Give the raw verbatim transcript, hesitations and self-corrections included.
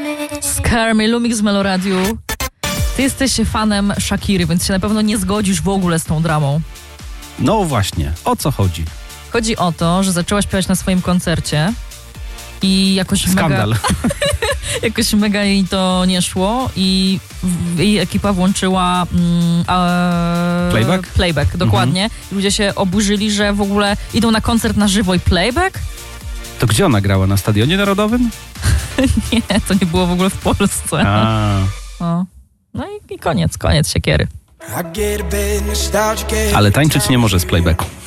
Scare Me, Lumix w Meloradiu. Ty jesteś fanem Shakiry, więc się na pewno nie zgodzisz w ogóle z tą dramą. No właśnie, o co chodzi? Chodzi o to, że zaczęła śpiewać na swoim koncercie i jakoś Skandal. mega, jakoś mega jej to nie szło i jej ekipa włączyła mm, e, Playback? Playback, dokładnie. Mhm. Ludzie się oburzyli, że w ogóle idą na koncert na żywo i playback? To gdzie ona grała? Na Stadionie Narodowym? Nie, to nie było w ogóle w Polsce. A. No, no i, i koniec, koniec siekiery. Ale tańczyć nie może z playbacku.